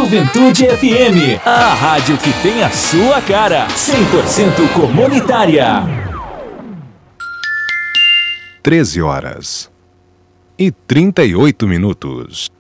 Juventude FM, a rádio que tem a sua cara, 100% comunitária. 13h38.